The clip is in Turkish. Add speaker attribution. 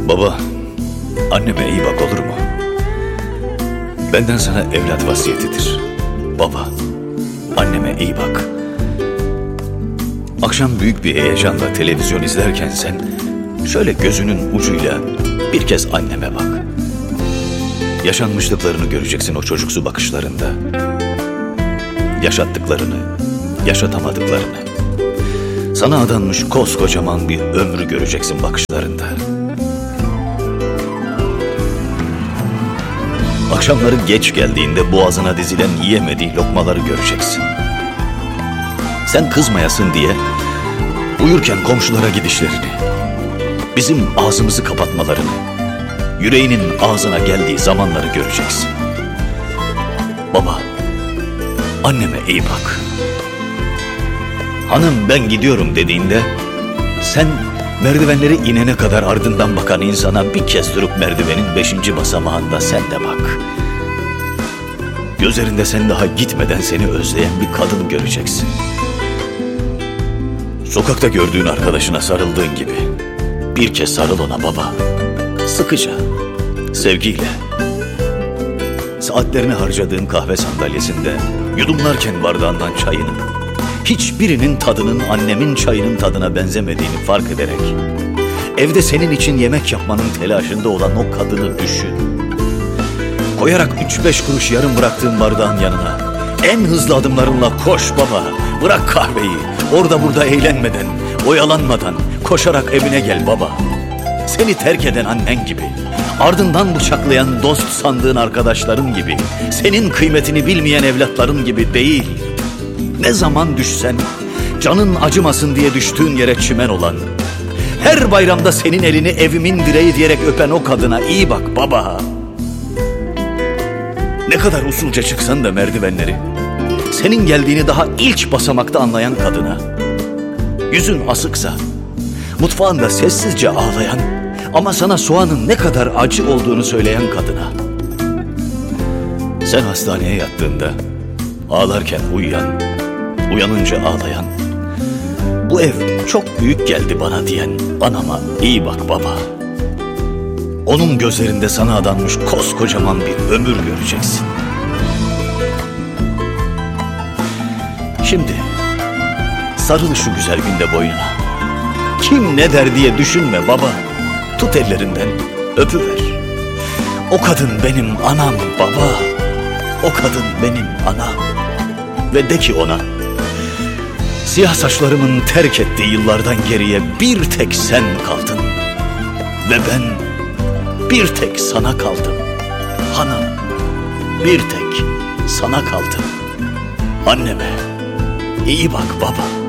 Speaker 1: Baba, anneme iyi bak, olur mu? Benden sana evlat vasiyetidir. Baba, anneme iyi bak. Akşam büyük bir heyecanla televizyon izlerken sen şöyle gözünün ucuyla bir kez anneme bak. Yaşanmışlıklarını göreceksin o çocuksu bakışlarında. Yaşattıklarını, yaşatamadıklarını. Sana adanmış koskocaman bir ömrü göreceksin bakışlarında. Akşamları geç geldiğinde boğazına dizilen yiyemediği lokmaları göreceksin. Sen kızmayasın diye uyurken komşulara gidişlerini, bizim ağzımızı kapatmalarını, yüreğinin ağzına geldiği zamanları göreceksin. Baba, anneme iyi bak. Hanım ben gidiyorum dediğinde sen merdivenleri inene kadar ardından bakan insana bir kez durup merdivenin 5. basamağında sen de bak. Gözlerinde sen daha gitmeden seni özleyen bir kadın göreceksin. Sokakta gördüğün arkadaşına sarıldığın gibi bir kez sarıl ona baba. Sıkıca, sevgiyle. Saatlerini harcadığın kahve sandalyesinde yudumlarken bardağından çayını, hiçbirinin tadının annemin çayının tadına benzemediğini fark ederek, evde senin için yemek yapmanın telaşında olan o kadını düşün. Koyarak 3-5 kuruş yarım bıraktığın bardağın yanına en hızlı adımlarınla koş baba. Bırak kahveyi, orada burada eğlenmeden, oyalanmadan koşarak evine gel baba. Seni terk eden annen gibi, ardından bıçaklayan dost sandığın arkadaşların gibi, senin kıymetini bilmeyen evlatların gibi değil. Ne zaman düşsen, canın acımasın diye düştüğün yere çimen olan, her bayramda senin elini evimin direği diyerek öpen o kadına iyi bak baba. Ne kadar usulca çıksan da merdivenleri, senin geldiğini daha ilk basamakta anlayan kadına, yüzün asıksa, mutfağında sessizce ağlayan ama sana soğanın ne kadar acı olduğunu söyleyen kadına, sen hastaneye yattığında ağlarken uyuyan, uyanınca ağlayan, bu ev çok büyük geldi bana diyen anama iyi bak baba. Onun gözlerinde sana adanmış koskocaman bir ömür göreceksin. Şimdi sarıl şu güzel günde boynuna. Kim ne der diye düşünme baba. Tut ellerinden, öpüver. O kadın benim anam baba. O kadın benim anam. Ve de ki ona, siyah saçlarımın terk ettiği yıllardan geriye bir tek sen kaldın. Ve ben bir tek sana kaldım. Hanım, bir tek sana kaldım. Anneme iyi bak baba.